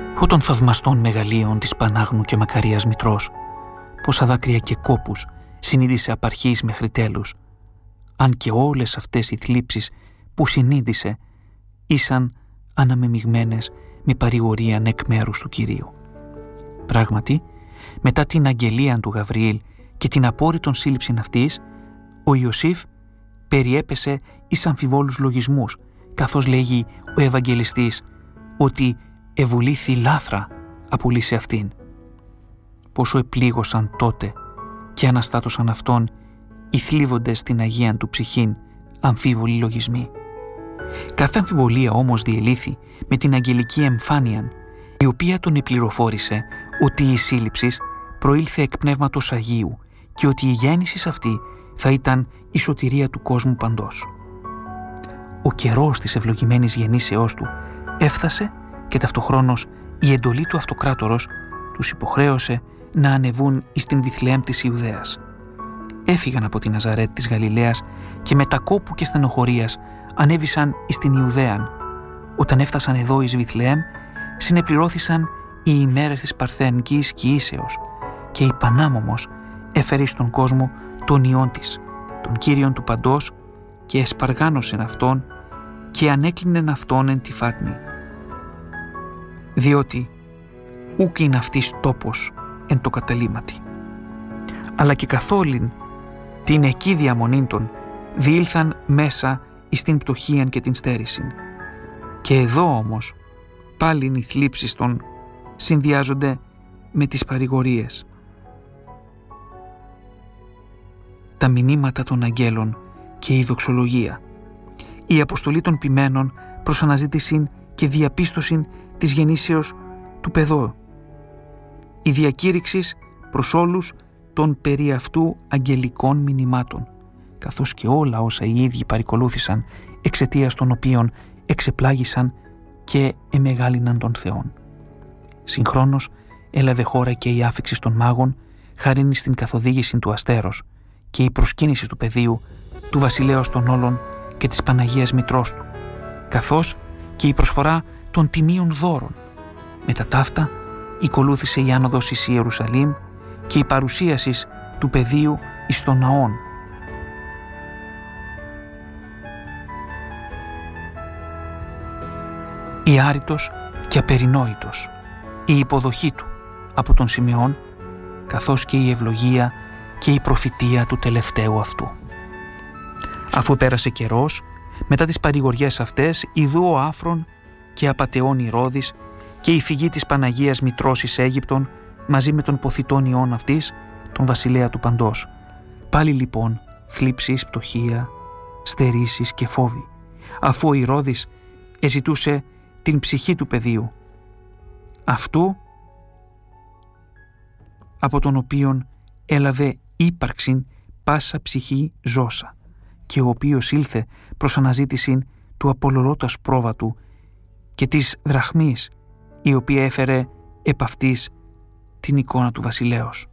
Όταν θαυμαστών μεγαλείων της Πανάγνου και μακαρίας μητρός, πόσα δάκρυα και κόπους συνείδησε απ' αρχής μέχρι τέλους, αν και όλες αυτές οι θλίψεις που συνείδησε ήσαν αναμεμειγμένες με παρηγορίαν εκ μέρους του Κυρίου. Πράγματι, μετά την αγγελία του Γαβριήλ και την απόρριτον σύλληψη αυτής, ο Ιωσήφ περιέπεσε εις αμφιβόλους λογισμούς, καθώς λέγει ο Ευαγγελιστής ότι «ευουλήθη λάθρα απολύσει αυτήν». Πόσο επλήγωσαν τότε και αναστάτωσαν αυτόν οι θλίβοντες στην Αγίαν του ψυχήν αμφίβολοι λογισμοί. Κάθε αμφιβολία όμως διελήθη με την αγγελική εμφάνεια, η οποία τον επληροφόρησε ότι η σύλληψη προήλθε εκ πνεύματος Αγίου και ότι η γέννηση αυτή θα ήταν η σωτηρία του κόσμου παντός. Ο καιρός της ευλογημένης γεννήσεώς του έφτασε και ταυτοχρόνως η εντολή του αυτοκράτορος τους υποχρέωσε να ανεβούν εις την Βιθλεέμ της Ιουδαίας. Έφυγαν από την Ναζαρέτ της Γαλιλαίας και με τα κόπου και στενοχωρίας ανέβησαν εις την Ιουδαίαν. Όταν έφτασαν εδώ εις Βιθλεέμ, συνεπληρώθησαν οι ημέρες της παρθενικής κοιήσεως και η Πανάμωμος έφερε στον κόσμο τον Υιόν της, τον Κύριον του παντός, και εσπαργάνωσεν αυτόν και ανέκλεινεν αυτόν εν τη φάτνη. Διότι ούκ είναι αυτής τόπος εν το καταλήμματι. Αλλά και καθόλην την εκεί διαμονήν των διήλθαν μέσα εις την πτωχίαν και την στέρησιν. Και εδώ όμως πάλιν οι θλίψεις των συνδυάζονται με τις παρηγορίες. Τα μηνύματα των αγγέλων και η δοξολογία. Η αποστολή των ποιμένων προς αναζήτηση και διαπίστωση της γεννήσεως του παιδό. Η διακήρυξη προς όλους των περί αυτού αγγελικών μηνυμάτων, καθώς και όλα όσα οι ίδιοι παρακολούθησαν, εξαιτίας των οποίων εξεπλάγησαν και εμεγάλιναν τον Θεόν. Συγχρόνως έλαβε χώρα και η άφιξη των μάγων, χάριν στην καθοδήγηση του αστέρος και η προσκύνηση του πεδίου, του βασιλέως των όλων και της Παναγίας Μητρός του, καθώς και η προσφορά των τιμίων δώρων. Μετά ταύτα ακολούθησε η άνοδος εις Ιερουσαλήμ και η παρουσίαση του πεδίου εις των ναών. Η άρρητος και απερινόητος, η υποδοχή του από τον Σιμεών, καθώς και η ευλογία και η προφητεία του τελευταίου αυτού. Αφού πέρασε καιρός, μετά τις παρηγοριές αυτές, ιδού ο άφρον και απατεών Ηρώδης και η φυγή της Παναγίας Μητρός εις Αίγυπτον, μαζί με τον ποθητόν Υιόν αυτής, τον βασιλέα του παντός. Πάλι λοιπόν θλίψεις, πτωχία, στερήσεις και φόβοι, αφού ο Ηρώδης εζητούσε την ψυχή του παιδίου, αυτού από τον οποίον έλαβε ύπαρξην πάσα ψυχή ζώσα, και ο οποίος ήλθε προς αναζήτηση του απολωλώτας πρόβατου και της δραχμής, η οποία έφερε επ' αυτής την εικόνα του βασιλέως.